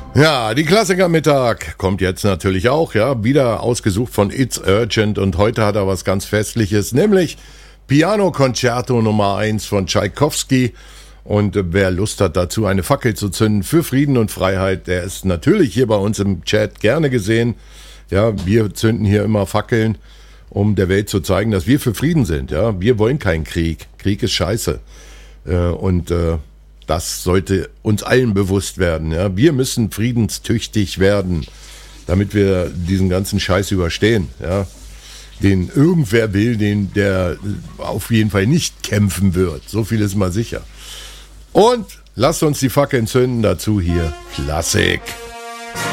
Ja, die Klassiker-Mittag kommt jetzt natürlich auch, ja, wieder ausgesucht von It's Urgent und heute hat er was ganz Festliches, nämlich Piano-Concerto Nummer 1 von Tschaikowski. Und wer Lust hat dazu, eine Fackel zu zünden für Frieden und Freiheit, der ist natürlich hier bei uns im Chat gerne gesehen. Ja, wir zünden hier immer Fackeln, um der Welt zu zeigen, dass wir für Frieden sind. Ja, wir wollen keinen Krieg. Krieg ist scheiße. Das sollte uns allen bewusst werden. Ja? Wir müssen friedenstüchtig werden, damit wir diesen ganzen Scheiß überstehen. Ja? Den irgendwer will, der auf jeden Fall nicht kämpfen wird. So viel ist mal sicher. Und lasst uns die Fackeln zünden. Dazu hier Klassik.